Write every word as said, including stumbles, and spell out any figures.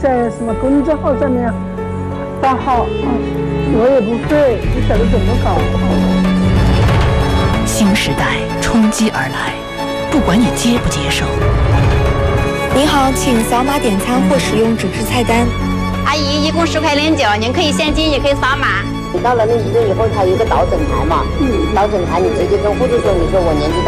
在什么公众号上面发号，嗯，我也不会，不晓得怎么搞。 新时代冲击而来，不管你接不接受。 您好，请扫码点餐或使用指示菜单。 阿姨，一共十块零九，您可以现金，也可以扫码。 你到了那医院以后，它有个导诊台嘛，嗯，导诊台你直接跟护士说，你说我年纪大。